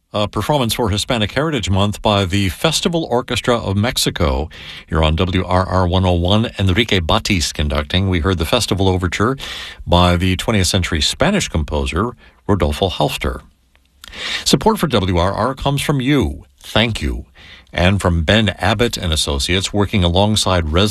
A performance for Hispanic Heritage Month by the Festival Orchestra of Mexico. Here on WRR 101, Enrique Batis conducting. We heard the festival overture by the 20th century Spanish composer Rodolfo Halfter. Support for WRR comes from you. Thank you. And from Ben Abbott and Associates, working alongside residents